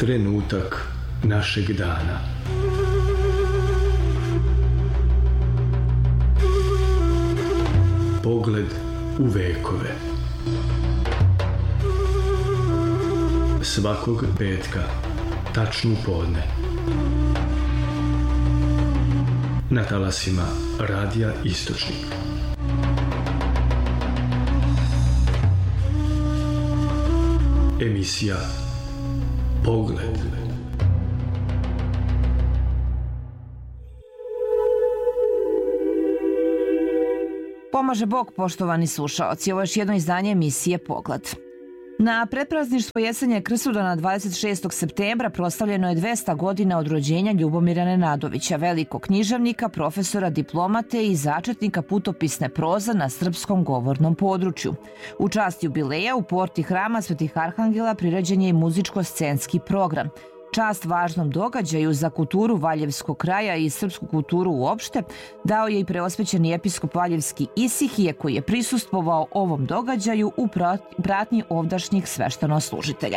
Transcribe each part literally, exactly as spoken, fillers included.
trenutak našeg dana. Pogled u vekove. Svakog petka, tačno u podne. Na talasima Radija Istočnik. Emisija Pogled. Pomaže Bog, poštovani slušaoci, ovo je još jedno izdanje emisije Pogled. Na pretprazništvo Jesenje Krsudana dvadeset šestog septembra proslavljeno je dvesta godina od rođenja Ljubomira Nenadovića, velikog književnika, profesora, diplomate i začetnika putopisne proze na srpskom govornom području. U čast jubileja u porti hrama Svetih Arhangela priređen je i muzičko-scenski program. Čast važnom događaju za kulturu Valjevskog kraja i srpsku kulturu uopšte dao je i preosvećeni episkop Valjevski Isihije, koji je prisustvovao ovom događaju u pratnji ovdašnjih sveštenoslužitelja.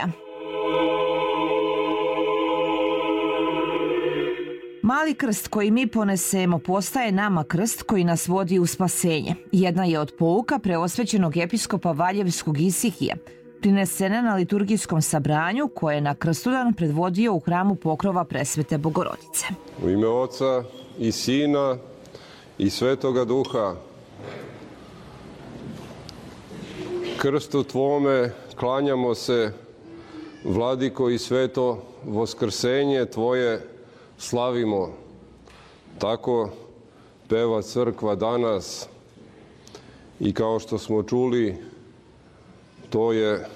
Mali krst koji mi ponesemo postaje nama krst koji nas vodi u spasenje. Jedna je od pouka preosvećenog episkopa Valjevskog Isihija, prinesena na liturgijskom sabranju koje je na Krstudan predvodio u hramu Pokrova Presvete Bogorodice. U ime Oca i Sina i Svetoga Duha, krstu Tvome klanjamo se, Vladiko, i sveto voskrsenje Tvoje slavimo. Tako peva crkva danas i kao što smo čuli, to je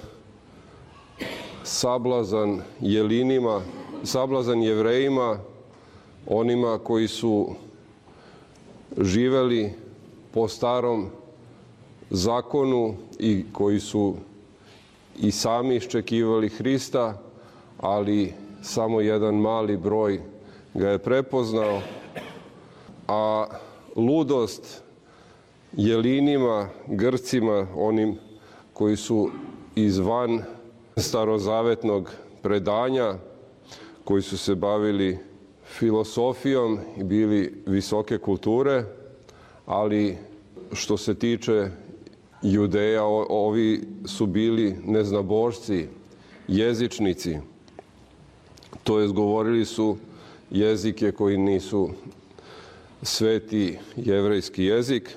sablazan Jelinima, sablazan Jevrejima, onima koji su živeli po starom zakonu i koji su i sami iščekivali Hrista, ali samo jedan mali broj ga je prepoznao, a ludost Jelinima, Grcima, onim koji su izvan starozavetnog predanja, koji su se bavili filosofijom i bili visoke kulture, ali što se tiče Judeja, ovi su bili neznabošci, jezičnici. To jest, govorili su jezike koji nisu sveti jevrejski jezik.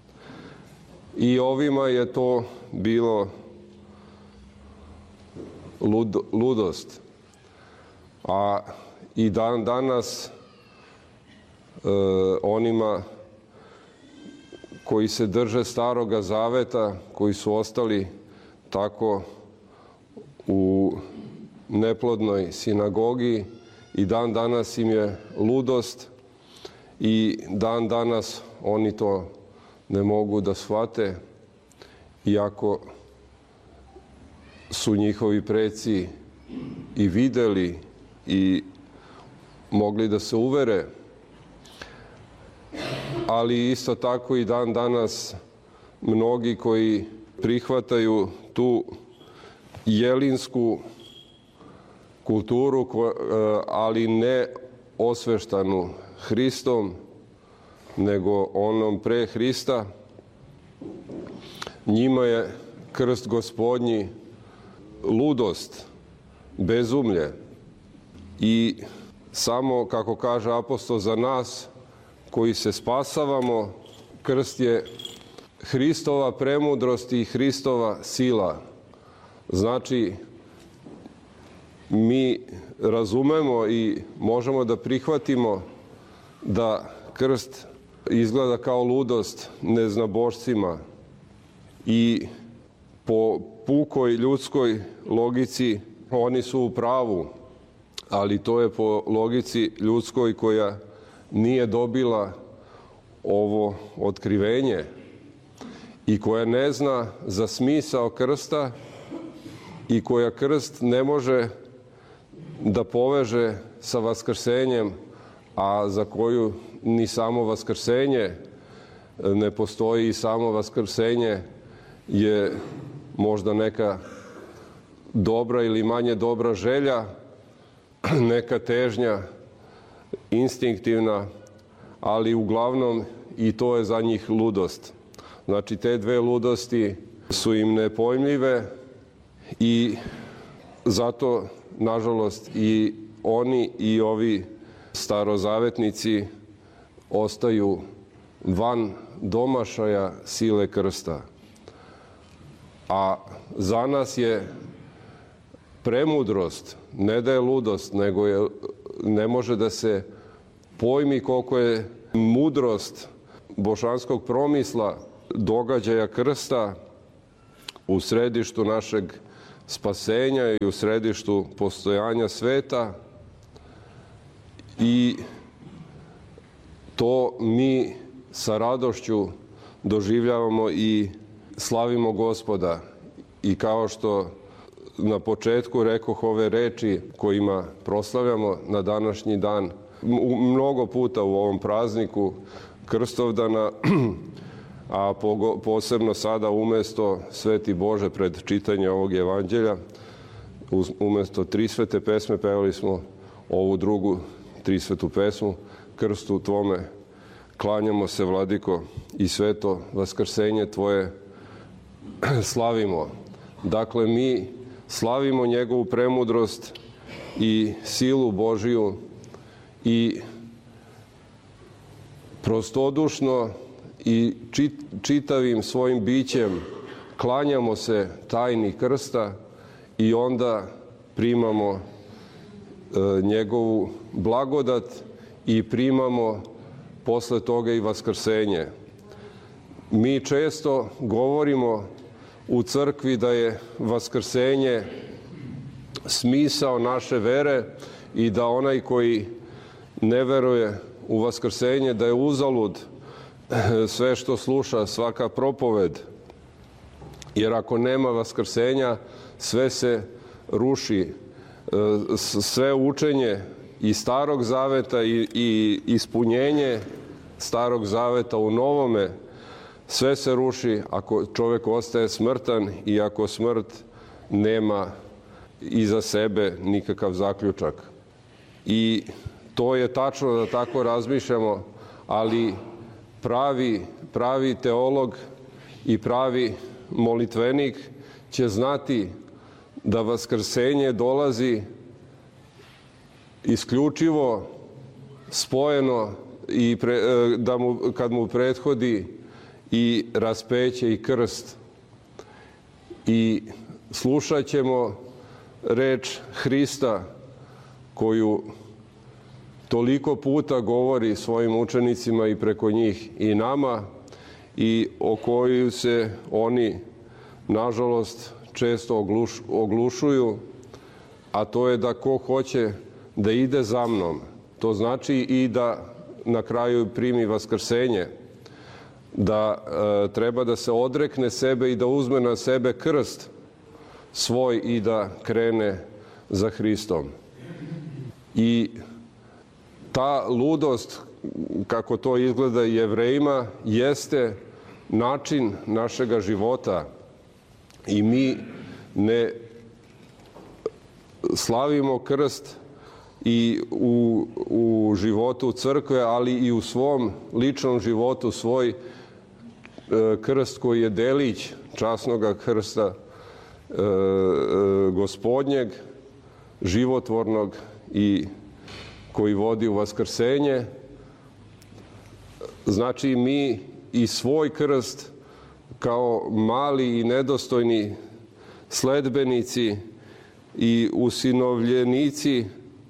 I ovima je to bilo lud, ludost. A i dan danas e, onima koji se drže Staroga Zaveta, koji su ostali tako u neplodnoj sinagogi, i dan danas im je ludost i dan danas oni to ne mogu da shvate, iako su njihovi preci i videli i mogli da se uvere. Ali isto tako i dan danas mnogi koji prihvataju tu jelinsku kulturu, ali ne osveštanu Hristom, nego onom pre Hrista, njima je krst Gospodnji ludost, bezumlje. I samo, kako kaže apostol, za nas koji se spasavamo, krst je Hristova premudrost i Hristova sila. Znači, mi razumemo i možemo da prihvatimo da krst izgleda kao ludost neznabošcima i po pukoj ljudskoj logici oni su u pravu, ali to je po logici ljudskoj koja nije dobila ovo otkrivenje i koja ne zna za smisao krsta i koja krst ne može da poveže sa vaskrsenjem, a za koju ni samo vaskrsenje ne postoji, i samo vaskrsenje je možda neka dobra ili manje dobra želja, neka težnja instinktivna, ali uglavnom i to je za njih ludost. Znači, te dve ludosti su im nepojmljive i zato, nažalost, i oni i ovi starozavetnici ostaju van domašaja sile krsta. A za nas je premudrost, ne da je ludost, nego je, ne može da se pojmi koliko je mudrost božanskog promisla događaja krsta u središtu našeg spasenja i u središtu postojanja sveta, i to mi sa radošću doživljavamo i slavimo Gospoda. I kao što na početku rekoh, ove reči kojima proslavljamo na današnji dan, mnogo puta u ovom prazniku Krstovdana, a posebno sada umesto Sveti Bože pred čitanje ovog evanđelja, umesto tri svete pesme pevali smo ovu drugu trisvetu pesmu, Krstu Tvome klanjamo se, Vladiko, i sveto vaskrsenje Tvoje slavimo. Dakle, mi slavimo njegovu premudrost i silu Božiju i prostodušno i čitavim svojim bićem klanjamo se tajni krsta i onda primamo njegovu blagodat i primamo posle toga i vaskrsenje. Mi često govorimo u crkvi da je vaskrsenje smisao naše vere i da onaj koji ne veruje u vaskrsenje, da je uzalud sve što sluša, svaka propoved. Jer ako nema vaskrsenja, sve se ruši. Sve učenje i Starog zaveta i, i ispunjenje Starog zaveta u Novome, sve se ruši ako čovjek ostaje smrtan i ako smrt nema iza sebe nikakav zaključak. I to je tačno da tako razmišljamo, ali pravi, pravi teolog i pravi molitvenik će znati da vaskrsenje dolazi isključivo spojeno i pre, da mu, kad mu prethodi i raspeće i krst. I slušat ćemo reč Hrista koju toliko puta govori svojim učenicima i preko njih i nama, i o koju se oni, nažalost, često ogluš, oglušuju, a to je da ko hoće da ide za mnom, to znači i da na kraju primi vaskrsenje, da e, treba da se odrekne sebe i da uzme na sebe krst svoj i da krene za Hristom. I ta ludost, kako to izgleda Jevrejima, jeste način našega života i mi ne slavimo krst i u, u životu crkve, ali i u svom ličnom životu, svoj e, krst koji je delić časnoga krsta e, e, Gospodnjeg, životvornog i koji vodi u vaskrsenje. Znači, mi i svoj krst kao mali i nedostojni sledbenici i usinovljenici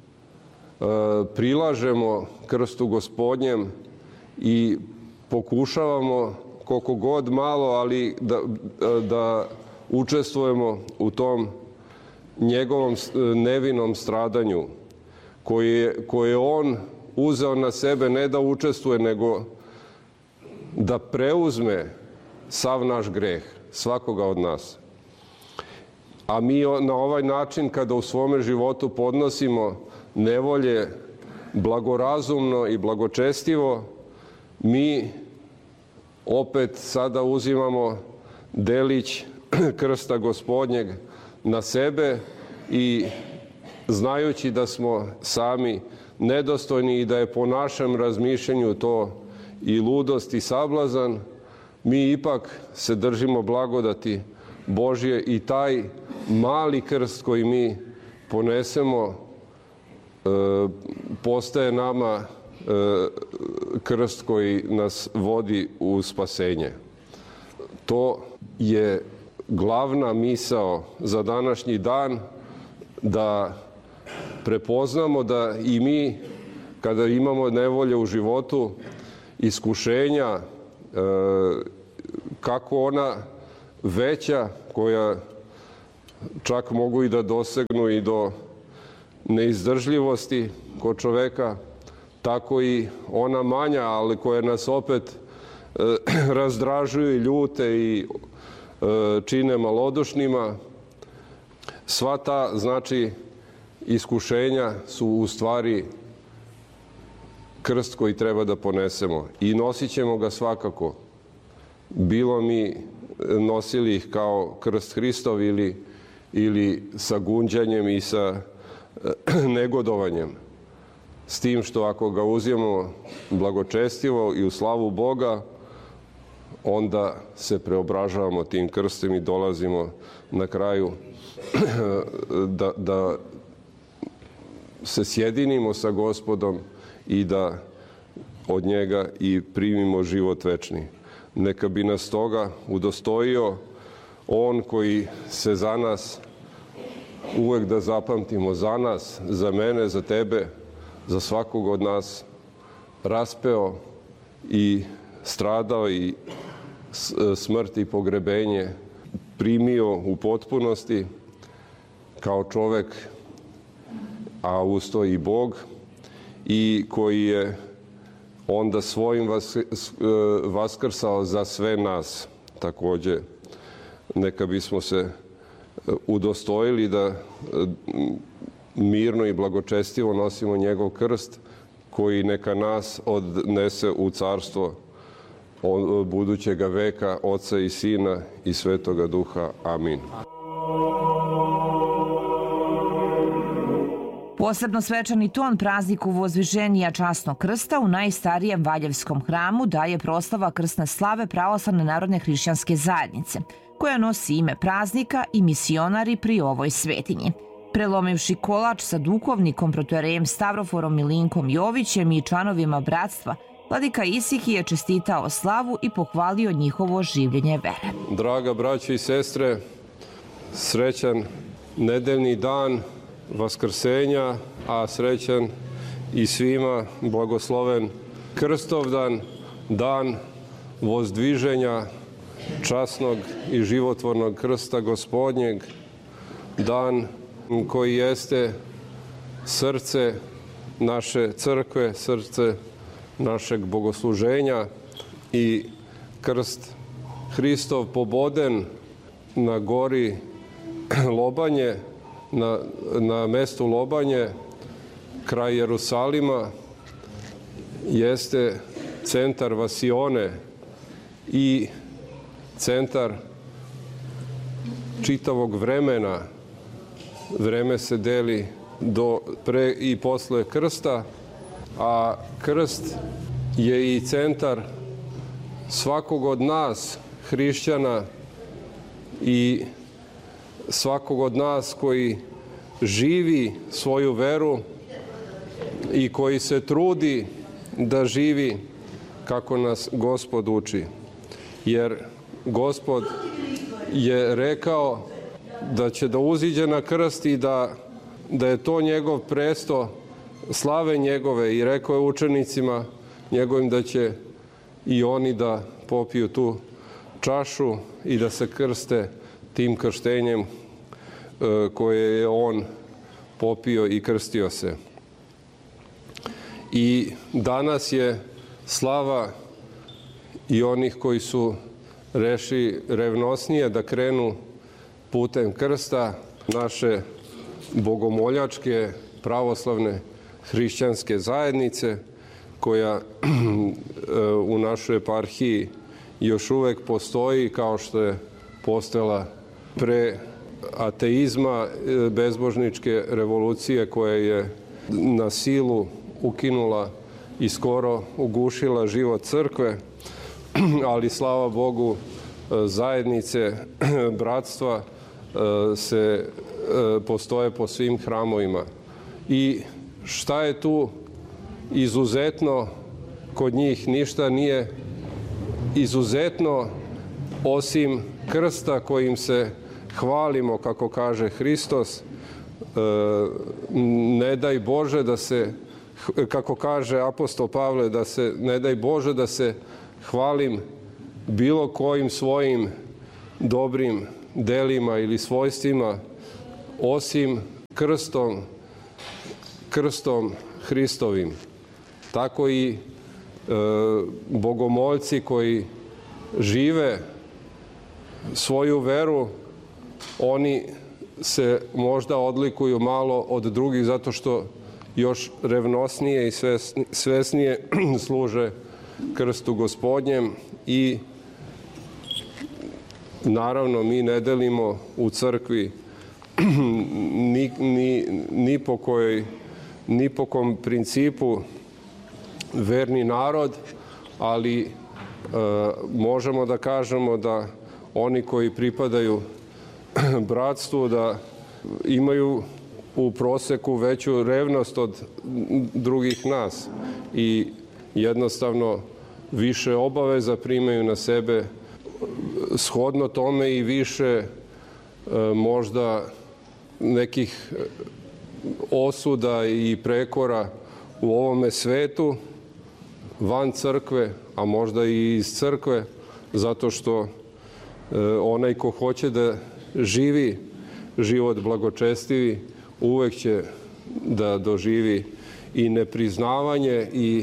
prilažemo krstu Gospodnjem i pokušavamo koliko god malo, ali da, da učestvujemo u tom njegovom nevinom stradanju koje, koje on uzeo na sebe, ne da učestvuje, nego da preuzme sav naš greh, svakoga od nas. A mi na ovaj način, kada u svome životu podnosimo nevolje blagorazumno i blagočestivo, mi opet sada uzimamo delić krsta Gospodnjeg na sebe i znajući da smo sami nedostojni i da je po našem razmišljanju to i ludost i sablazan, mi ipak se držimo blagodati Božje i taj mali krst koji mi ponesemo postaje nama krst koji nas vodi u spasenje. To je glavna misao za današnji dan, da prepoznamo da i mi, kada imamo nevolje u životu, iskušenja, kako ona veća, koja čak mogu i da dosegnu i do neizdržljivosti kod čoveka, tako i ona manja, ali koja nas opet razdražuju i ljute i čine malodušnima. Sva ta, znači, iskušenja su u stvari krst koji treba da ponesemo i nosit ćemo ga svakako. Bilo mi nosili ih kao krst Hristov ili, ili sa gunđanjem i sa negodovanjem. S tim što ako ga uzmemo blagočestivo i u slavu Boga, onda se preobražavamo tim krstom i dolazimo na kraju da, da se sjedinimo sa Gospodom i da od njega i primimo život večni. Neka bi nas toga udostojio on koji se za nas, uvek da zapamtimo, za nas, za mene, za tebe, za svakog od nas, raspeo i stradao i smrt i pogrebenje primio u potpunosti kao čovek, a uz to i Bog, i koji je onda svojim vaskrsao za sve nas. Takođe, neka bismo se udostojili da mirno i blagočestivo nosimo njegov krst, koji neka nas odnese u carstvo budućega veka, Oca i Sina i Svetoga Duha. Amin. Posebno svečani ton prazniku Vozviženja časnog krsta u najstarijem Valjevskom hramu daje proslava krsne slave Pravoslavne narodne hrišćanske zajednice, koja nosi ime praznika i misionari pri ovoj svetinji. Prelomivši kolač sa duhovnikom protoarejem Stavroforom Milinkom Jovićem i članovima bratstva, vladika Isihije je čestitao slavu i pohvalio njihovo življenje vere. Draga braćo i sestre, srećan nedeljni dan Vaskrsenja, a srećan i svima blagosloven Krstovdan, dan vozdviženja časnog i životvornog krsta Gospodnjeg, dan koji jeste srce naše crkve, srce našeg bogosluženja i krst Hristov poboden na gori Lobanje, na, na mestu Lobanje, kraj Jerusalima, jeste centar Vasione i centar čitavog vremena. Vreme se deli do pre i posle krsta, a krst je i centar svakog od nas, hrišćana, i svakog od nas koji živi svoju veru i koji se trudi da živi kako nas Gospod uči. Jer Gospod je rekao da će da uziđe na krst i da, da je to njegov presto slave njegove, i rekao je učenicima njegovim da će i oni da popiju tu čašu i da se krste tim krštenjem koje je on popio i krstio se. I danas je slava i onih koji su reši revnosnije da krenu putem krsta, naše bogomoljačke pravoslavne hrišćanske zajednice, koja u našoj eparhiji još uvek postoji kao što je postojala pre ateizma, bezbožničke revolucije koja je na silu ukinula i skoro ugušila život crkve, ali slava Bogu zajednice, bratstva se postoje po svim hramovima. I šta je tu izuzetno kod njih? Ništa nije izuzetno osim krsta kojim se hvalimo, kako kaže Hristos. Ne daj Bože da se, kako kaže apostol Pavle, da se, ne daj Bože da se hvalim bilo kojim svojim dobrim delima ili svojstvima, osim krstom, krstom Hristovim. Tako i e, bogomoljci koji žive svoju veru, oni se možda odlikuju malo od drugih zato što još revnosnije i svesnije služe krstu Gospodnjem i naravno mi ne delimo u crkvi ni, ni, ni po kojoj, ni po kom principu verni narod, ali e, možemo da kažemo da oni koji pripadaju bratstvu da imaju u proseku veću revnost od drugih nas i jednostavno više obaveza primaju na sebe, shodno tome i više e, možda nekih osuda i prekora u ovome svetu van crkve, a možda i iz crkve, zato što e, onaj ko hoće da živi život blagočestivi, uvek će da doživi i nepriznavanje i,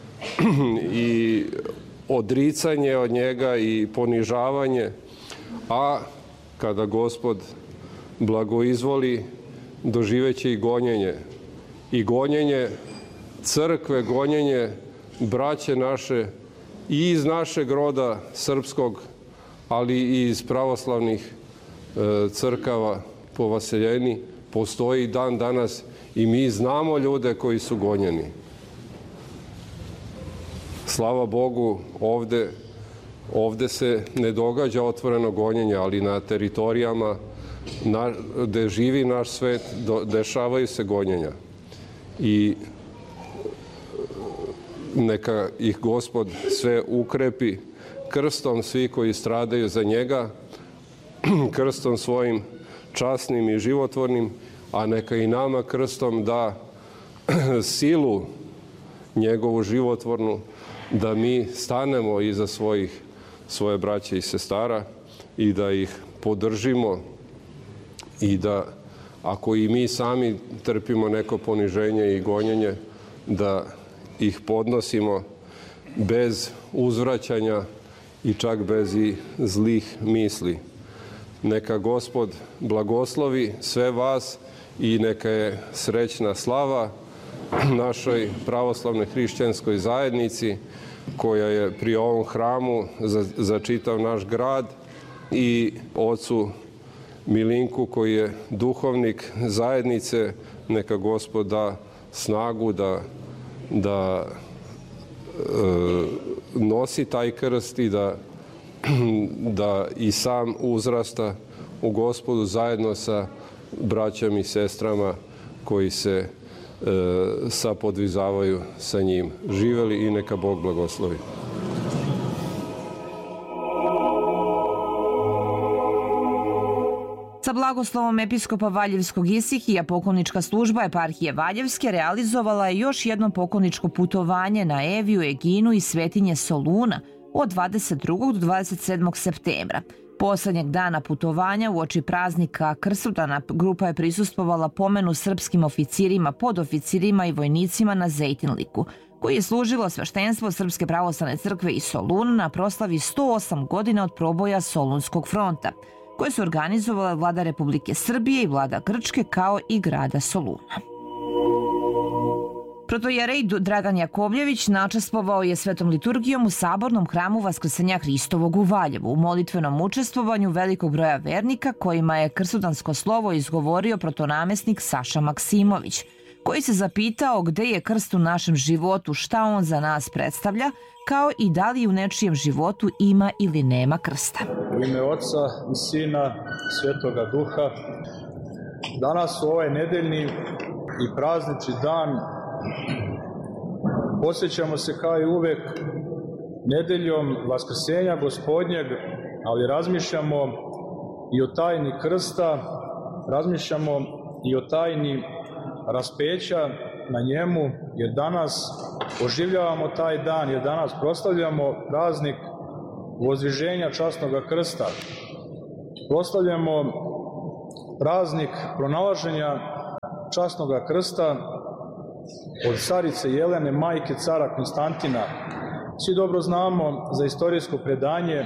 i odricanje od njega i ponižavanje, a kada Gospod blagoizvoli, doživeće i gonjenje. I gonjenje crkve, gonjenje braće naše i iz našeg roda srpskog, ali i iz pravoslavnih crkava po vaseljeni, postoji dan danas i mi znamo ljude koji su gonjeni. Slava Bogu, ovde, ovde se ne događa otvoreno gonjenje, ali na teritorijama na, gde živi naš svet, do, dešavaju se gonjenja. I neka ih Gospod sve ukrepi krstom svi koji stradaju za njega, krstom svojim časnim i životvornim, a neka i nama krstom da silu njegovu životvornu, da mi stanemo iza svojih, svoje braće i sestara i da ih podržimo i da ako i mi sami trpimo neko poniženje i gonjenje, da ih podnosimo bez uzvraćanja i čak bez i zlih misli. Neka Gospod blagoslovi sve vas i neka je srećna slava našoj pravoslavnoj hrišćanskoj zajednici koja je pri ovom hramu za, za čitav naš grad i ocu Milinku koji je duhovnik zajednice. Neka Gospod da snagu da, da e, nosi taj krst i da da i sam uzrasta u Gospodu zajedno sa braćom i sestrama koji se e, sapodvizavaju sa njim. Živeli i neka Bog blagoslovi. Sa blagoslovom episkopa Valjevskog Isihija poklonička služba eparhije Valjevske realizovala je još jedno pokloničko putovanje na Eviju, Eginu i svetinje Soluna od dvadeset drugog do dvadeset sedmog septembra. Poslednjeg dana putovanja uoči praznika Krsudana grupa je prisustvovala pomenu srpskim oficirima, podoficirima i vojnicima na Zejtinliku, koji je služilo sveštenstvo Srpske pravoslavne crkve iz Soluna na proslavi sto osam godina od proboja Solunskog fronta, koje su organizovale vlada Republike Srbije i vlada Grčke kao i grada Soluna. Protojerej Dragan Jakovljević načestvovao je svetom liturgijom u Sabornom hramu Vaskrsenja Hristovog u Valjevu u molitvenom učestvovanju velikog broja vernika kojima je krstodansko slovo izgovorio protonamestnik Saša Maksimović, koji se zapitao gde je krst u našem životu, šta on za nas predstavlja, kao i da li u nečijem životu ima ili nema krsta. U ime Oca i Sina, Svetoga Duha, danas u ovaj nedeljni i praznični dan posjećamo se kao i uvek nedeljom Vaskrsenja Gospodnjeg, ali razmišljamo i o tajni krsta, razmišljamo i o tajni raspeća na njemu, jer danas oživljavamo taj dan, jer danas proslavljamo praznik Vozdviženja časnog krsta. Proslavljamo praznik pronalaženja časnog krsta od carice Jelene, majke cara Konstantina. Svi dobro znamo za istorijsko predanje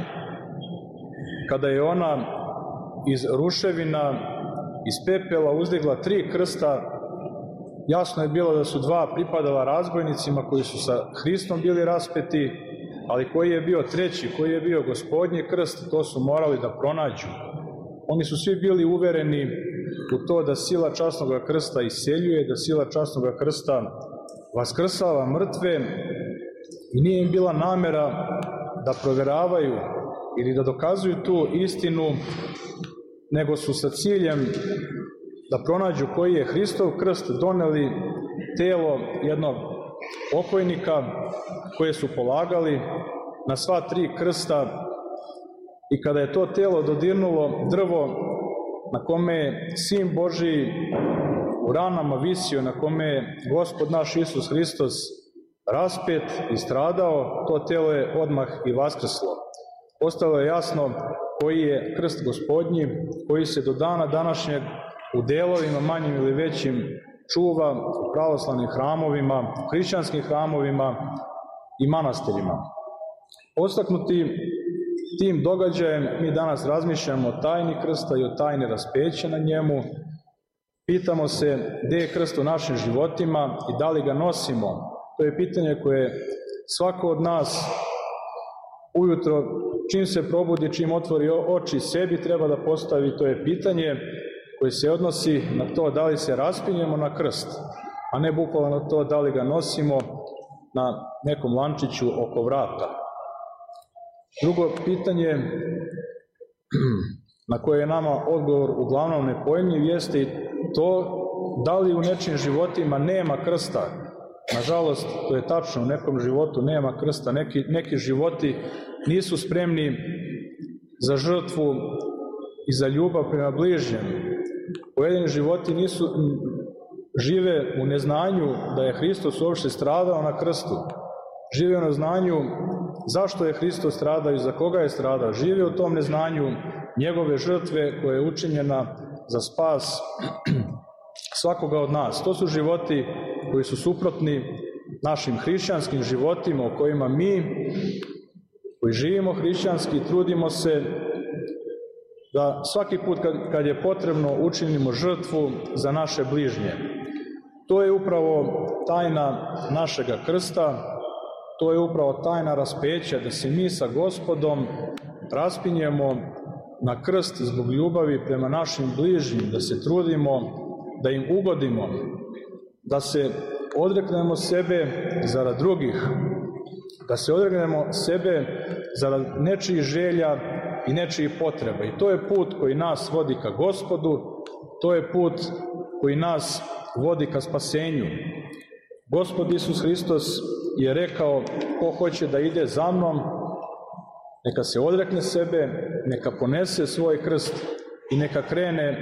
kada je ona iz ruševina, iz pepela uzdigla tri krsta. Jasno je bilo da su dva pripadala razbojnicima koji su sa Hristom bili raspeti, ali koji je bio treći, koji je bio Gospodnji krst, to su morali da pronađu. Oni su svi bili uvereni u to da sila časnog krsta iseljuje, da sila časnog krsta vaskrsava mrtve i nije im bila namera da proveravaju ili da dokazuju tu istinu, nego su sa ciljem da pronađu koji je Hristov krst doneli telo jednog pokojnika koje su polagali na sva tri krsta i kada je to telo dodirnulo drvo na kome je Sin Božiji u ranama visio, na kome je Gospod naš Isus Hristos raspet i stradao, to telo je odmah i vaskrslo. Postalo je jasno koji je krst Gospodnji, koji se do dana današnjeg u delovima manjim ili većim čuva u pravoslavnim hramovima, hrišćanskim hramovima i manastirima. Postaknuti tim događajem mi danas razmišljamo o tajni krsta i o tajni raspeća na njemu. Pitamo se gde je krst u našim životima i da li ga nosimo. To je pitanje koje svako od nas ujutro, čim se probudi, čim otvori oči sebi, treba da postavi. To je pitanje koje se odnosi na to da li se raspinjemo na krst, a ne bukvalno na to da li ga nosimo na nekom lančiću oko vrata. Drugo pitanje na koje je nama odgovor uglavnom nepojmljiv jeste i to da li u nečim životima nema krsta. Nažalost, to je tačno, u nekom životu nema krsta, neki, neki životi nisu spremni za žrtvu i za ljubav prema bližnjem. Pojedini životi nisu, žive u neznanju da je Hristos uopšte stradao na krstu. Žive u neznanju zašto je Hristos stradao i za koga je stradao. Žive u tom neznanju njegove žrtve koja je učinjena za spas svakoga od nas. To su životi koji su suprotni našim hrišćanskim životima u kojima mi, koji živimo hrišćanski, trudimo se da svaki put kad, kad je potrebno učinimo žrtvu za naše bližnje. To je upravo tajna našega krsta, to je upravo tajna raspeća, da se mi sa Gospodom raspinjemo na krst zbog ljubavi prema našim bližnjim, da se trudimo da im ugodimo, da se odreknemo sebe zarad drugih, da se odreknemo sebe zarad nečijih želja i nečijih potreba. I to je put koji nas vodi ka Gospodu, to je put koji nas vodi ka spasenju. Gospod Isus Hristos je rekao, ko hoće da ide za mnom, neka se odrekne sebe, neka ponese svoj krst i neka krene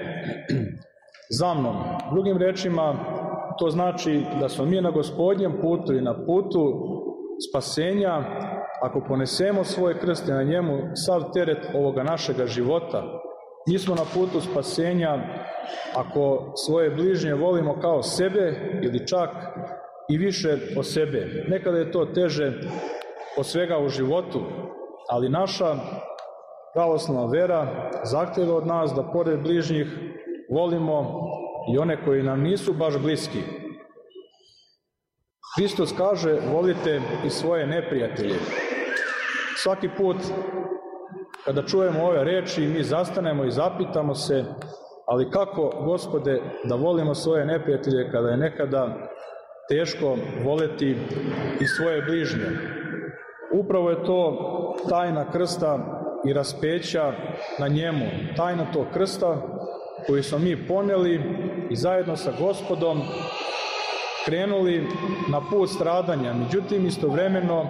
za mnom. Drugim rečima, to znači da smo mi na Gospodnjem putu i na putu spasenja, ako ponesemo svoj krst i na njemu sav teret ovoga našega života. Mi smo na putu spasenja ako svoje bližnje volimo kao sebe ili čak i više od sebe. Nekada je to teže od svega u životu, ali naša pravoslavna vera zahteva od nas da pored bližnjih volimo i one koji nam nisu baš bliski. Hristos kaže, volite i svoje neprijatelje. Svaki put kada čujemo ove reči, mi zastanemo i zapitamo se, ali kako, Gospode, da volimo svoje neprijatelje kada je nekada teško voleti i svoje bližnje? Upravo je to tajna krsta i raspeća na njemu, tajna tog krsta koji smo mi poneli i zajedno sa Gospodom krenuli na put stradanja. Međutim, istovremeno,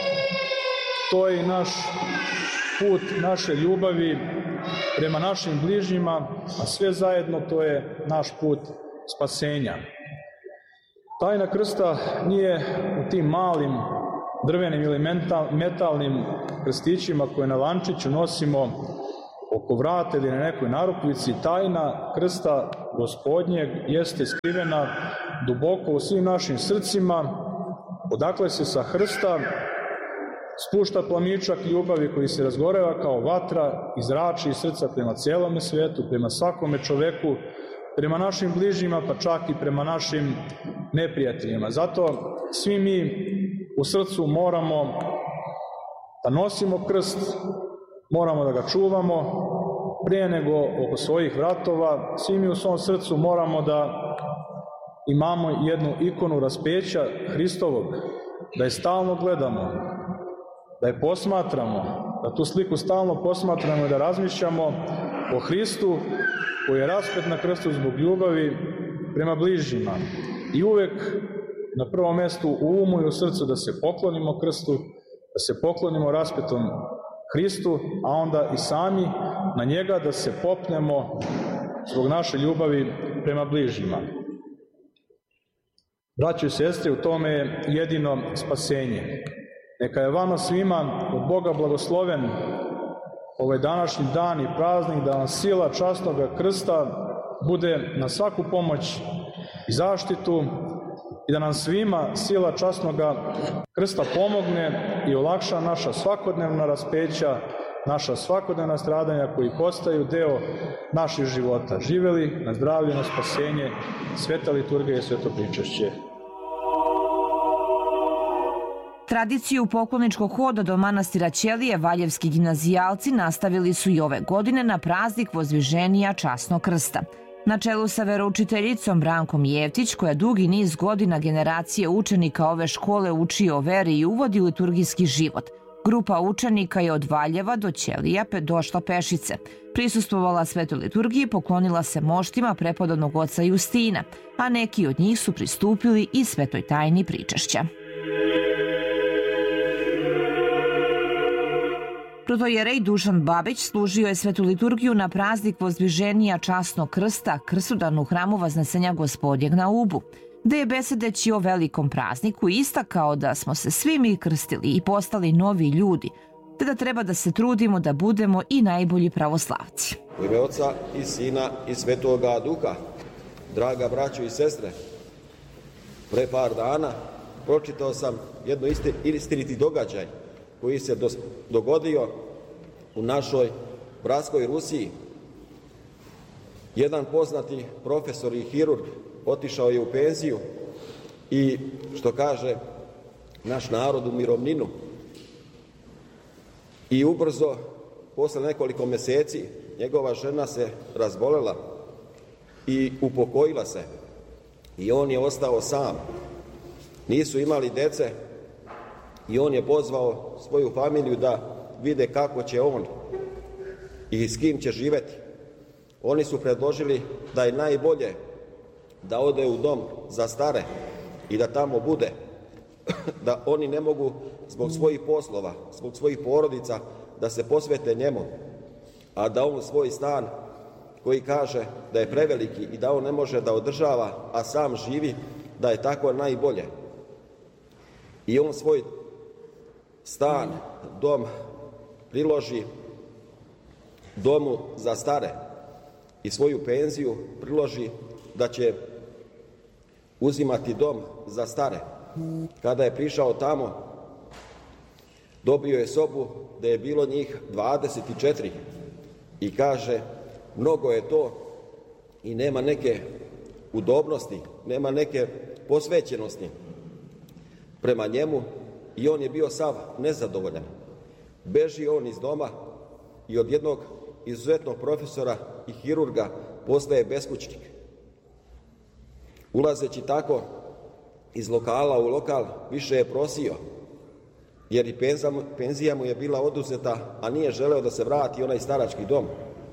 to je i naš put naše ljubavi prema našim bližnjima, a sve zajedno to je naš put spasenja. Tajna krsta nije u tim malim drvenim ili metalnim krstićima koje na lančiću nosimo oko vrata ili na nekoj narukvici. Tajna krsta Gospodnjeg jeste skrivena duboko u svim našim srcima, odakle se sa krsta spušta plamičak ljubavi koji se razgoreva kao vatra i zrači iz srca prema cijelome svetu, prema svakome čoveku, prema našim bližnjima, pa čak i prema našim neprijateljima. Zato svi mi u srcu moramo da nosimo krst, moramo da ga čuvamo, prije nego oko svojih vratova. Svi mi u svom srcu moramo da imamo jednu ikonu raspeća Hristovog, da je stalno gledamo, da je posmatramo, da tu sliku stalno posmatramo i da razmišljamo o Hristu koji je raspet na krstu zbog ljubavi prema bližnjima. I uvek na prvom mjestu u umu i u srcu da se poklonimo krstu, da se poklonimo raspetom Hristu, a onda i sami na njega da se popnemo zbog naše ljubavi prema bližnjima. Braćo i sestre, u tome je jedino spasenje. Neka je vama svima od Boga blagosloven ovaj današnji dan i praznik, da vam sila časnog krsta bude na svaku pomoć i zaštitu i da nam svima sila časnog krsta pomogne i olakša naša svakodnevna raspeća, naša svakodnevna stradanja koji postaju deo naših života. Živeli na zdravlje, na spasenje, sveta liturgija i sveto pričašće. Tradiciju pokloničkog hoda do manastira Ćelije valjevski gimnazijalci nastavili su i ove godine na praznik Vozdviženja časnog krsta. Na čelu sa veroučiteljicom Brankom Jevtić, koja dugi niz godina generacije učenika ove škole uči o veri i uvodi u liturgijski život, grupa učenika je od Valjeva do Ćelija došla pešice. Prisustvovala svetoj liturgiji, poklonila se moštima prepodobnog oca Justina, a neki od njih su pristupili i svetoj tajni pričašća. Protojerej Dušan Babić služio je svetu liturgiju na praznik Vozdviženja časnog krsta, krstudan u hramu Vaznesenja Gospodnjeg na Ubu, gde je besedeći o velikom prazniku istakao da smo se svi mi krstili i postali novi ljudi, te da treba da se trudimo da budemo i najbolji pravoslavci. U ime Oca i Sina i Svetoga Duha, draga braćo i sestre, pre par dana pročitao sam jedno istiniti događaj koji se dogodio u našoj bratskoj Rusiji. Jedan poznati profesor i hirurg otišao je u penziju i, što kaže naš narod, u mirovninu. I ubrzo, posle nekoliko meseci, njegova žena se razbolela i upokojila se. I on je ostao sam. Nisu imali dece i on je pozvao svoju familiju da vide kako će on i s kim će živeti. Oni su predložili da je najbolje da ode u dom za stare i da tamo bude, da oni ne mogu zbog svojih poslova, zbog svojih porodica da se posvete njemu, a da on svoj stan, koji kaže da je preveliki i da on ne može da održava, a sam živi, da je tako najbolje. I on svoj stan, dom priloži domu za stare i svoju penziju priloži da će uzimati dom za stare. Kada je prišao tamo, dobio je sobu da je bilo njih dvadeset četiri i kaže, mnogo je to i nema neke udobnosti, nema neke posvećenosti. prema njemu i on je bio sav nezadovoljan. Beži on iz doma i od jednog izuzetnog profesora i hirurga postaje beskućnik. Ulazeći tako iz lokala u lokal više je prosio, jer i penzija mu je bila oduzeta, a nije želeo da se vrati onaj starački dom.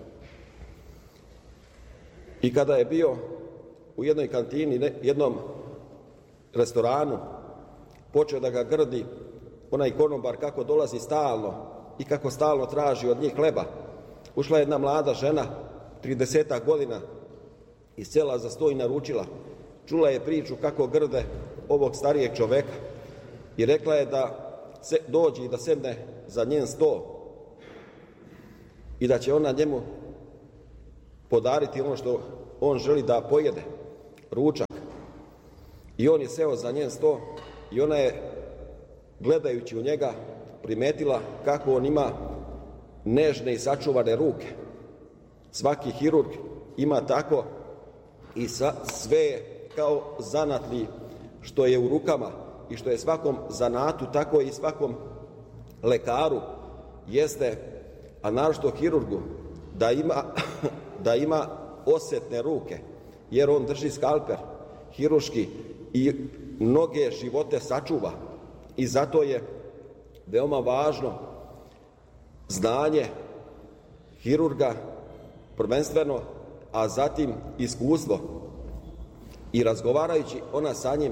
I kada je bio u jednoj kantini, jednom restoranu, počeo da ga grdi onaj konobar kako dolazi stalno i kako stalno traži od njih hleba. Ušla je jedna mlada žena, tridesetak godina, i sela za sto i naručila. Čula je priču kako grde ovog starijeg čoveka i rekla je da se dođe i da sedne za njen sto i da će ona njemu podariti ono što on želi da pojede, ručak. I on je seo za njen sto i ona je, gledajući u njega, primetila kako on ima nežne i sačuvane ruke. Svaki hirurg ima tako i sa, sve je kao zanatli što je u rukama i što je svakom zanatu, tako i svakom lekaru jeste, a naročito hirurgu, da ima, da ima osjetne ruke, jer on drži skalper hirurški i mnoge živote sačuva. I zato je veoma važno znanje hirurga prvenstveno, a zatim iskustvo. I razgovarajući ona sa njim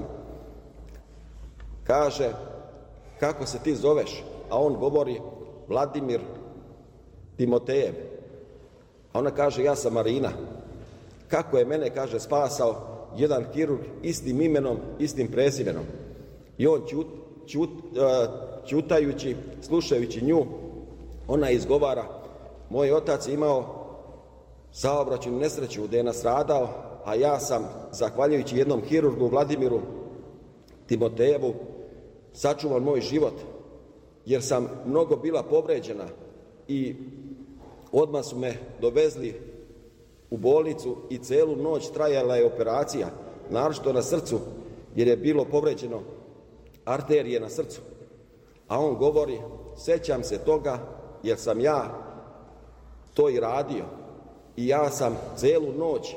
kaže: kako se ti zoveš? A on govori: Vladimir Timotejev. A ona kaže: ja sam Marina. Kako je mene, kaže, spasao jedan hirurg istim imenom, istim prezimenom. I on ćut, ćut, ćutajući, slušajući nju, ona izgovara: moj otac je imao saobraćajnu nesreću gde je nastradao, a ja sam, zahvaljujući jednom hirurgu Vladimiru Timotejevu, sačuvan moj život, jer sam mnogo bila povređena i odmah su me dovezli u bolnicu i celu noć trajala je operacija, naročito na srcu, jer je bilo povređeno arterije na srcu. A on govori: sećam se toga jer sam ja to i radio i ja sam celu noć,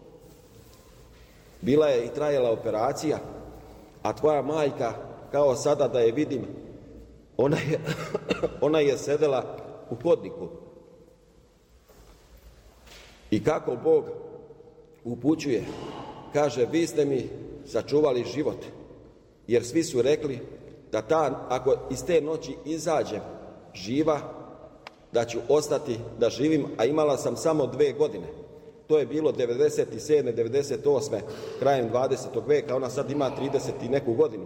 bila je i trajala operacija, a tvoja majka, kao sada da je vidim, ona je, ona je sedela u hodniku. I kako Bog upućuje, kaže: vi ste mi sačuvali život, jer svi su rekli da ta, ako iz te noći izađem živa, da ću ostati da živim, a imala sam samo dve godine. To je bilo devedeset sedme devedeset osme krajem dvadesetog veka, ona sad ima trideset i neku godinu.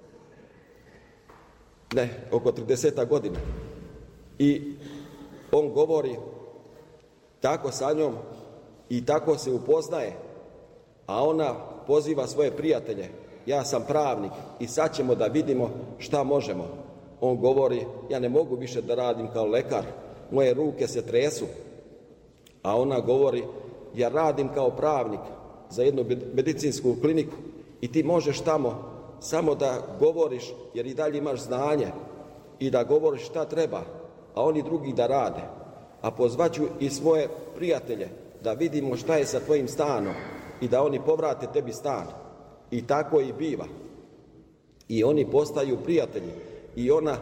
Ne, oko trideset godina. I on govori tako sa njom i tako se upoznaje, a ona poziva svoje prijatelje: ja sam pravnik i sad ćemo da vidimo šta možemo. On govori: ja ne mogu više da radim kao lekar, moje ruke se tresu. A ona govori: ja radim kao pravnik za jednu medicinsku kliniku i ti možeš tamo samo da govoriš, jer i dalje imaš znanje, i da govoriš šta treba, a oni drugi da rade. A pozvaću i svoje prijatelje da vidimo šta je sa tvojim stanom i da oni povrate tebi stan. I tako i biva. I oni postaju prijatelji i ona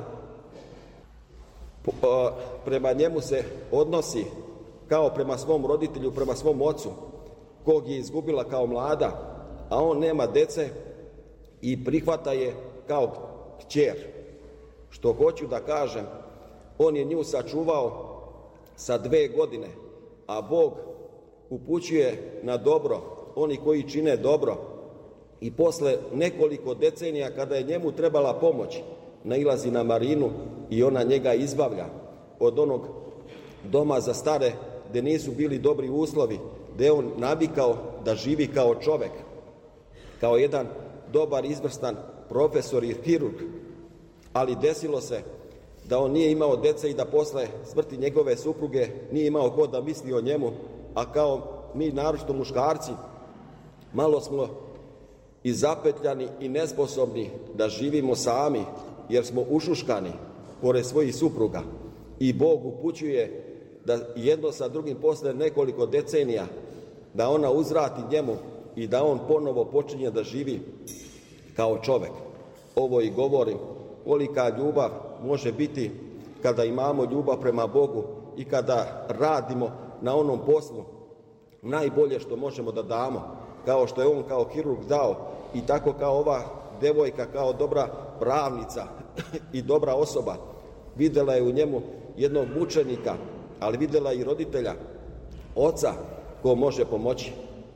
prema njemu se odnosi kao prema svom roditelju, prema svom ocu, kog je izgubila kao mlada, a on nema dece i prihvata je kao kćer. Što hoću da kažem, on je nju sačuvao sa dve godine, a Bog upućuje na dobro oni koji čine dobro. I posle nekoliko decenija, kada je njemu trebala pomoć, nailazi na Marinu i ona njega izbavlja od onog doma za stare, gde nisu bili dobri uslovi, gde je on navikao da živi kao čovek, kao jedan dobar, izvrstan profesor i hirurg. Ali desilo se da on nije imao dece i da posle smrti njegove supruge nije imao ko da misli o njemu, a kao mi, naročito muškarci, malo smo i zapetljani i nesposobni da živimo sami jer smo ušuškani pored svojih supruga i Bog upućuje da jedno sa drugim posle nekoliko decenija da ona uzvrati njemu i da on ponovo počinje da živi kao čovek. Ovo i govorim kolika ljubav može biti kada imamo ljubav prema Bogu i kada radimo na onom poslu najbolje što možemo da damo, kao što je on kao hirurg dao i tako kao ova devojka kao dobra pravnica i dobra osoba videla je u njemu jednog mučenika, ali videla i roditelja, oca ko može pomoći.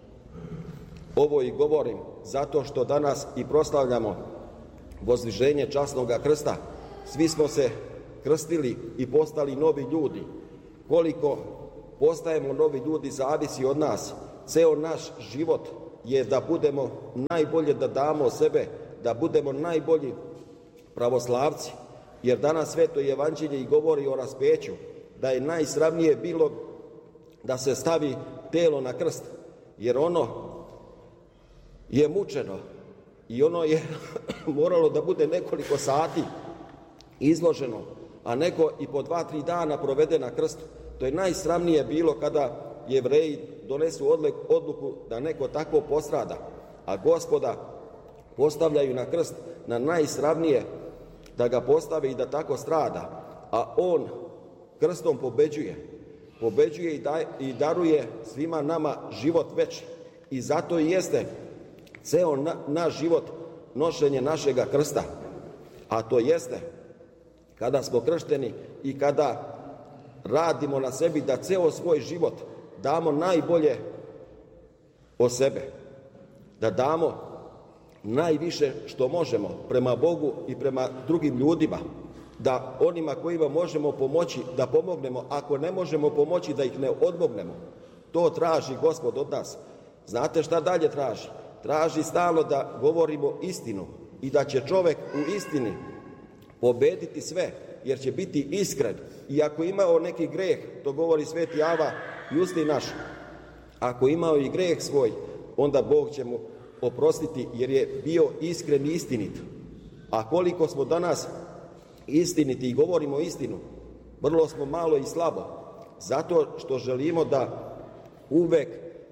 Ovo i govorim zato što danas i proslavljamo vozdviženje časnog krsta. Svi smo se krstili i postali novi ljudi. Koliko postajemo novi ljudi zavisi od nas. Ceo naš život je da budemo najbolje da damo sebe, da budemo najbolji pravoslavci. Jer danas sveto evanđelje i govori o raspeću, da je najsramnije bilo da se stavi telo na krst, jer ono je mučeno i ono je moralo da bude nekoliko sati izloženo, a neko i po dva, tri dana provede na krstu. To je najsramnije bilo kada Jevreji donesu odluku da neko tako postrada, a Gospoda postavljaju na krst na najsramnije da ga postave i da tako strada, a on krstom pobeđuje. Pobeđuje i, daj, i daruje svima nama život večni. I zato i jeste ceo na, naš život nošenje našega krsta. A to jeste kada smo kršteni i kada radimo na sebi da ceo svoj život damo najbolje o sebe. Da damo najviše što možemo prema Bogu i prema drugim ljudima. Da onima kojima možemo pomoći, da pomognemo. Ako ne možemo pomoći, da ih ne odmognemo. To traži Gospod od nas. Znate šta dalje traži? Traži stalno da govorimo istinu i da će čovek u istini pobediti sve, jer će biti iskren. I ako imao neki greh, to govori sveti Ava Justin naš, ako imao i greh svoj, onda Bog će mu oprostiti, jer je bio iskren i istinit. A koliko smo danas istiniti i govorimo istinu, vrlo smo malo i slabo, zato što želimo da uvek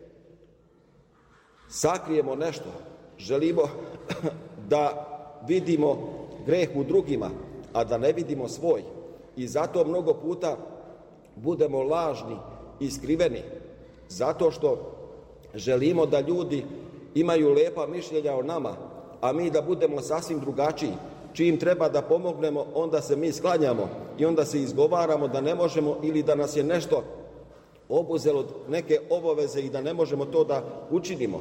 sakrijemo nešto, želimo da vidimo greh u drugima, a da ne vidimo svoj. I zato mnogo puta budemo lažni i skriveni, zato što želimo da ljudi imaju lepa mišljenja o nama, a mi da budemo sasvim drugačiji. Čim treba da pomognemo, onda se mi sklanjamo i onda se izgovaramo da ne možemo ili da nas je nešto obuzelo neke obaveze i da ne možemo to da učinimo.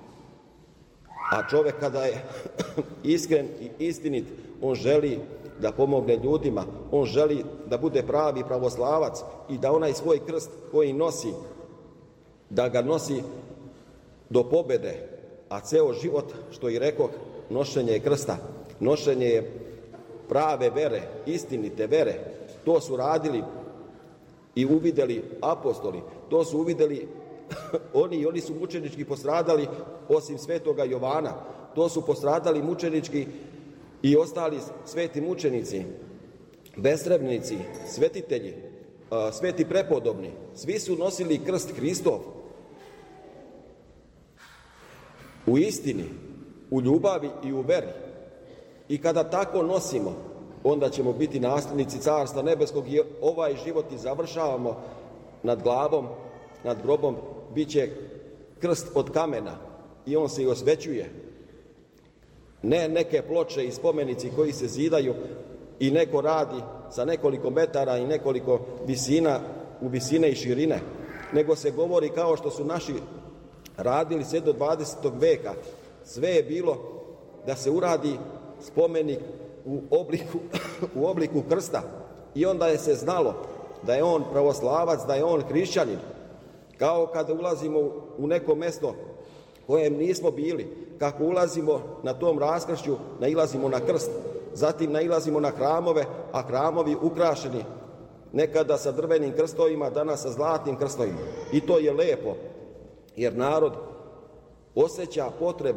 A čovek kada je iskren i istinit, on želi da pomogne ljudima, on želi da bude pravi pravoslavac i da onaj svoj krst koji nosi, da ga nosi do pobede, a ceo život, što i rekoh, nošenje je krsta, nošenje je prave vere, istinite vere. To su radili i uvideli apostoli, to su uvideli oni i oni su mučenički postradali osim svetoga Jovana, to su postradali mučenički i ostali sveti mučenici, besrebnici, svetitelji, sveti prepodobni, svi su nosili krst Hristov u istini, u ljubavi i u veri. I kada tako nosimo, onda ćemo biti naslednici Carstva nebeskog i ovaj život i završavamo nad glavom, nad grobom, bit će krst od kamena i on se i osvećuje. Ne neke ploče i spomenici koji se zidaju i neko radi sa nekoliko metara i nekoliko visina, u visine i širine, nego se govori kao što su naši radili sve do dvadesetog veka. Sve je bilo da se uradi spomenik u obliku, u obliku krsta i onda je se znalo da je on pravoslavac, da je on hrišćanin. Kao kada ulazimo u neko mesto kojem nismo bili, kako ulazimo na tom raskršću, nailazimo na krst, zatim nailazimo na hramove, a hramovi ukrašeni nekada sa drvenim krstovima, danas sa zlatnim krstovima. I to je lepo, jer narod osjeća potrebu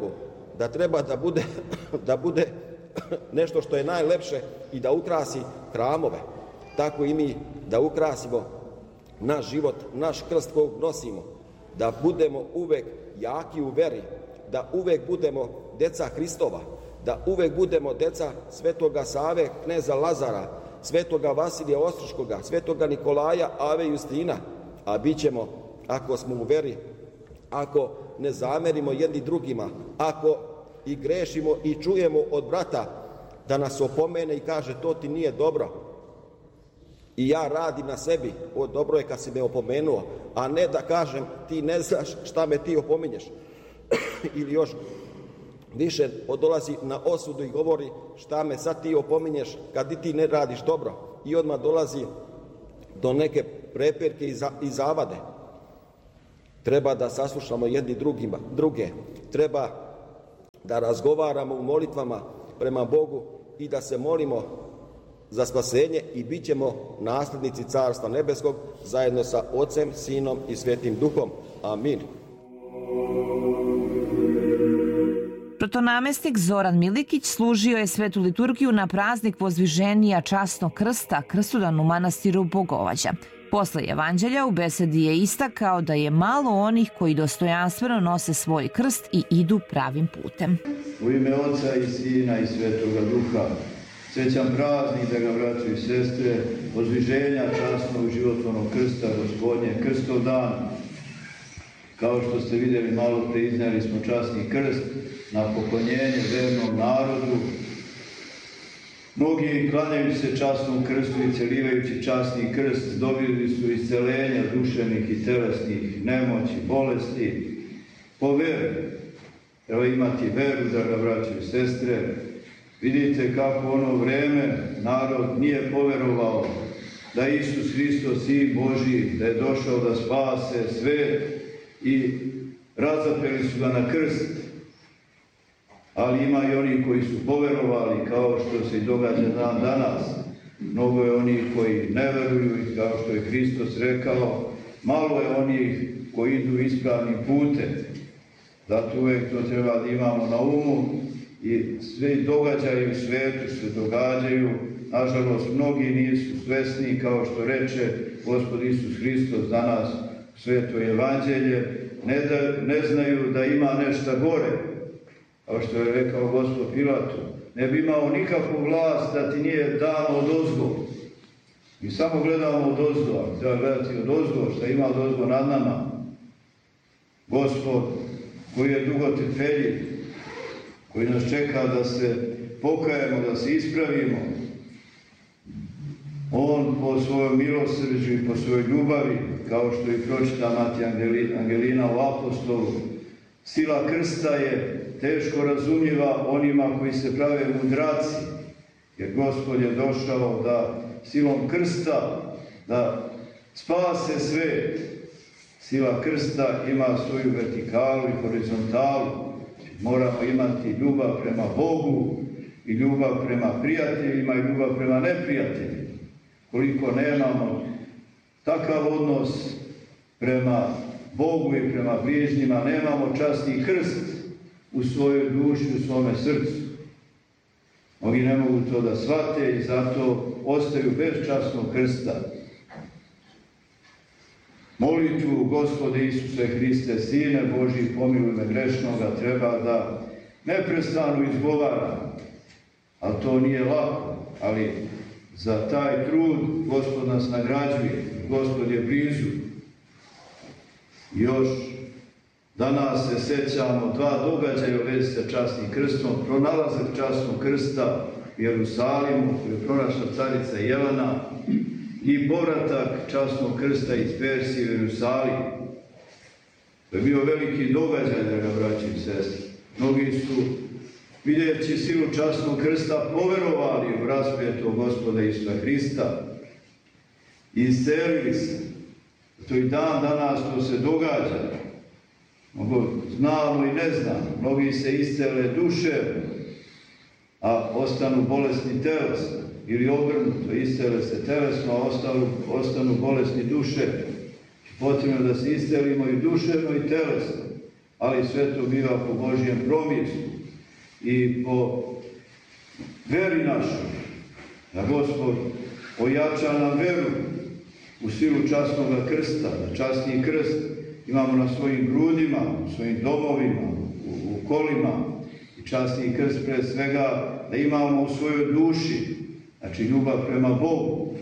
da treba da bude, da bude nešto što je najlepše i da ukrasi hramove, tako i mi da ukrasimo naš život, naš krst kog nosimo, da budemo uvek jaki u veri, da uvek budemo deca Hristova, da uvek budemo deca Svetoga Save, kneza Lazara, Svetoga Vasilija Ostroškoga, Svetoga Nikolaja, Ave Justina, a bit ćemo, ako smo u veri, ako ne zamerimo jedni drugima, ako i grešimo i čujemo od brata da nas opomene i kaže to ti nije dobro i ja radim na sebi, o dobro je kad si me opomenuo, a ne da kažem ti ne znaš šta me ti opominješ ili još više dolazi na osudu i govori šta me sad ti opominješ kad i ti ne radiš dobro i odmah dolazi do neke prepirke i zavade. Treba da saslušamo jedni drugima, druge, treba da razgovaramo u molitvama prema Bogu i da se molimo za spasenje i bit ćemo naslednici Carstva Nebeskog zajedno sa Ocem, Sinom i Svetim Duhom. Amin. Protonamestnik Zoran Milikić služio je svetu liturgiju na praznik Vozdviženja časnog krsta Krstudan u manastiru Bogovađa. Posle evanđelja u besedi je istakao da je malo onih koji dostojanstveno nose svoj krst i idu pravim putem. U ime Oca i Sina i Svetoga Duha, srećan praznik da ga braćo i sestre, Vozdviženja časnog životvornog krsta Gospodnje, krstov dan. Kao što ste vidjeli, malo pre iznijeli smo časni krst na poklonjenje vernom narodu. Mnogi klanjaju se časnom krstu i celivajući časni krst dobili su isceljenja duševnih i telesnih nemoći, bolesti. Po veru, treba imati veru, draga braćo i sestre. Vidite kako ono vreme narod nije poverovao da Isus Hristos, Sin Božji, da je došao da spase svet i razapeli su ga na krst. Ali ima i oni koji su poverovali, kao što se i događa dan danas. Mnogo je onih koji ne veruju i kao što je Hristos rekao, malo je onih koji idu ispravnim putem. Zato uvek to treba da imamo na umu i sve događaje u svetu se događaju. Nažalost, mnogi nisu svesni, kao što reče Gospod Isus Hristos danas u Sveto evanđelje, ne, da, ne znaju da ima nešto gore. Kao što je rekao Gospod Pilatu, ne bi imao nikakvu vlast da ti nije dano od ozgo. Mi samo gledamo od ozgo, ali treba gledati od ozgo, što ima od ozgo nad nama. Gospod koji je dugotrpeljiv, koji nas čeka da se pokajemo, da se ispravimo, on po svojoj milosrđu i po svojoj ljubavi, kao što i pročita Mati Angelina u Apostolu, sila krsta je teško razumljiva onima koji se prave mudraci, jer Gospod je došao da silom krsta da spase svet. Sila krsta ima svoju vertikalu i horizontalu. Moramo imati ljubav prema Bogu i ljubav prema prijateljima i ljubav prema neprijateljima. Koliko nemamo takav odnos prema Bogu i prema bližnjima, nemamo časni krst u svojoj duši, u svome srcu. Mnogi ne mogu to da shvate i zato ostaju bez časnog krsta. Molitvu Gospode Isuse Hriste, Sine Božji, pomiluj me grešnoga, treba da neprestano izgovara, ali to nije lako, ali za taj trud Gospod nas nagrađuje, Gospod je blizu. Još danas se sećamo dva događaja u vezi sa časnim krstom, pronalazak časnog krsta u Jerusalimu, koju je pronašla carica Jelena, i povratak časnog krsta iz Persije u Jerusalim. To je bio veliki događaj, draga braći i sestri. Mnogi su, vidjeći silu časnog krsta, poverovali u raspetog Gospoda Isusa Hrista i iscelili se. To i dan danas to se događa. Mnogo znamo i ne znamo. Mnogi se iscele duševno, a ostanu bolesni telesno. Ili obrnuto, iscele se telesno, a ostanu, ostanu bolesni duševno. Potrebno da se iscelimo i duševno i telesno, ali sve to biva po Božjem promislu. i po veri našoj, da Gospod ojača nam veru u silu časnog krsta, da časni krst imamo na svojim grudima, u svojim domovima, u, u kolima, i časni krst pre svega da imamo u svojoj duši, znači ljubav prema Bogu.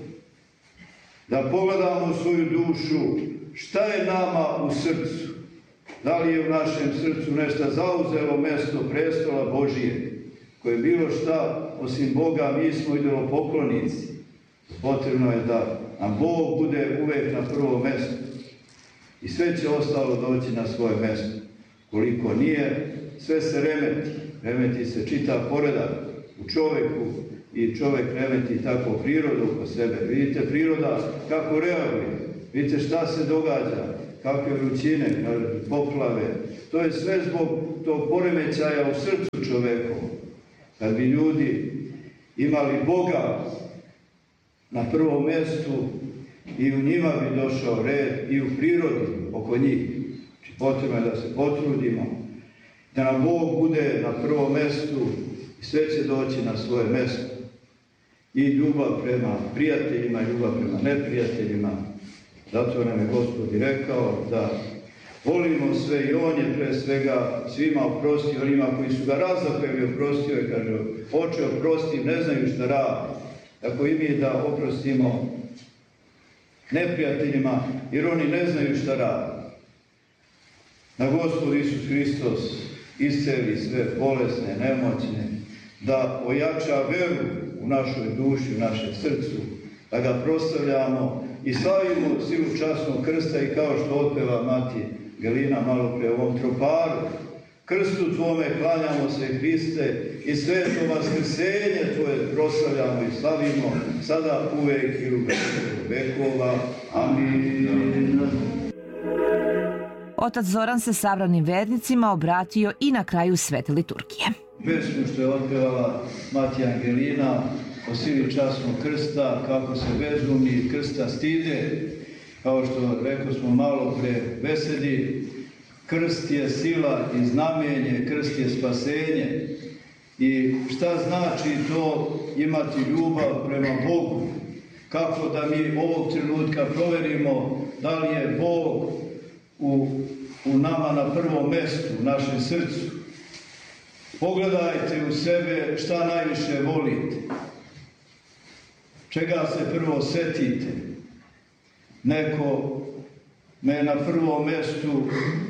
Da pogledamo u svoju dušu šta je nama u srcu, da li je u našem srcu nešto zauzelo mesto prestola Božije, koje je bilo šta osim Boga, mi smo idolopoklonici. Potrebno je da nam Bog bude uvek na prvo mesto i sve će ostalo doći na svoje mesto. Koliko nije, sve se remeti. Remeti se čitav poredak u čoveku i čovek remeti tako prirodu oko sebe. Vidite priroda kako reaguje, vidite šta se događa, kakve vrućine, poplave. To je sve zbog tog poremećaja u srcu čovekovom. Kad bi ljudi imali Boga na prvom mjestu, i u njima bi došao red, i u prirodi oko njih. Znači, potrebno je da se potrudimo, da nam Bog bude na prvom mjestu i sve će doći na svoje mjesto. I ljubav prema prijateljima, ljubav prema neprijateljima. Zato nam je Gospod i rekao da volimo sve i On je pre svega svima oprostio, onima koji su ga razapeli oprostio je, kaže, oče oprosti, ne znaju šta radi. Tako i mi da oprostimo neprijateljima, jer oni ne znaju šta radi. Da Gospod Isus Hristos isceli sve bolesne, nemoćne, da ojača veru u našoj duši, u našem srcu, da ga proslavljamo i slavimo silu časnog krsta i kao što otpeva mati Gelina malo pre ovom troparu. Krstu Tvome klanjamo se, Hriste, i sveto vaskrsenje Tvoje proslavljamo i slavimo, sada uvek i u vekova. Amin. Otac Zoran se sabranim vernicima obratio i na kraju svete liturgije. Pesmu što je otpevala mati Angelina o sili časnog krsta, kako se bezumni krsta stide, kao što rekao smo malo pre besedi, krst je sila i znamenje, krst je spasenje. I šta znači to imati ljubav prema Bogu? Kako da mi ovog trenutka proverimo da li je Bog u, u nama na prvom mjestu, u našem srcu? Pogledajte u sebe šta najviše volite. Čega se prvo setite? Neko me na prvom mjestu